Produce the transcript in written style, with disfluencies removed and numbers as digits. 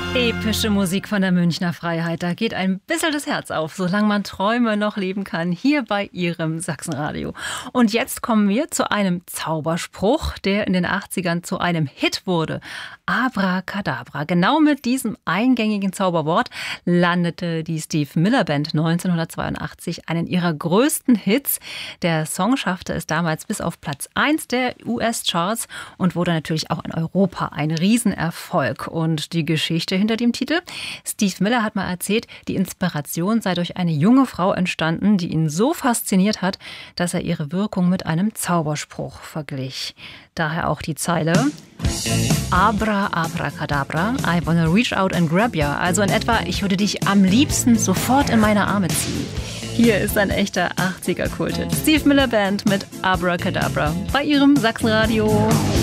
Epische Musik von der Münchner Freiheit, da geht ein bisschen das Herz auf, solange man Träume noch leben kann, hier bei Ihrem Sachsenradio. Und jetzt kommen wir zu einem Zauberspruch, der in den 80ern zu einem Hit wurde. Abracadabra. Genau mit diesem eingängigen Zauberwort landete die Steve Miller Band 1982 einen ihrer größten Hits. Der Song schaffte es damals bis auf Platz 1 der US-Charts und wurde natürlich auch in Europa ein Riesenerfolg. Und die Geschichte hinter dem Titel? Steve Miller hat mal erzählt, die Inspiration sei durch eine junge Frau entstanden, die ihn so fasziniert hat, dass er ihre Wirkung mit einem Zauberspruch verglich. Daher auch die Zeile Abra, abracadabra, I wanna reach out and grab ya. Also in etwa, ich würde dich am liebsten sofort in meine Arme ziehen. Hier ist ein echter 80er-Kult-Hit. Steve Miller Band mit Abracadabra bei Ihrem Sachsenradio.